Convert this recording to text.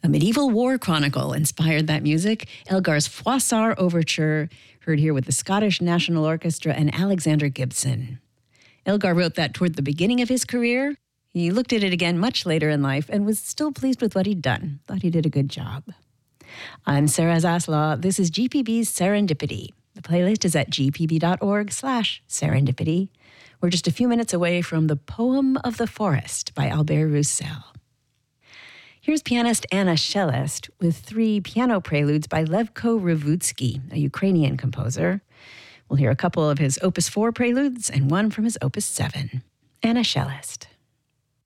A medieval war chronicle inspired that music. Elgar's Froissart Overture, heard here with the Scottish National Orchestra and Alexander Gibson. Elgar wrote that toward the beginning of his career. He looked at it again much later in life and was still pleased with what he'd done. Thought he did a good job. I'm Sarah Zaslaw. This is GPB's Serendipity. The playlist is at gpb.org/serendipity. We're just a few minutes away from The Poem of the Forest by Albert Roussel. Here's pianist Anna Shelest with 3 piano preludes by Levko Revutsky, a Ukrainian composer. We'll hear a couple of his Opus 4 preludes and one from his Opus 7. Anna Shelest.